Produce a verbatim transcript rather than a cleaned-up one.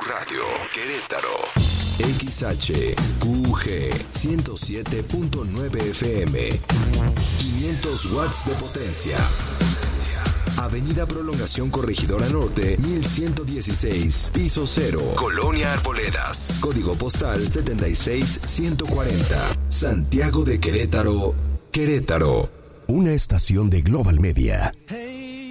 Radio, Querétaro. X H Q G ciento siete punto nueve F M. quinientos watts de potencia. Avenida Prolongación Corregidora Norte, mil ciento dieciséis, piso cero, Colonia Arboledas. Código postal setenta y seis ciento cuarenta. Santiago de Querétaro, Querétaro. Una estación de Global Media.